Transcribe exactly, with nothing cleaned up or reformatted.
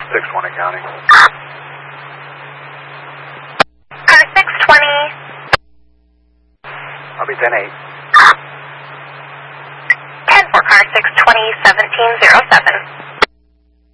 six twenty County. Car six twenty. I'll be ten eight. ten for car six twenty, seventeen zero seven.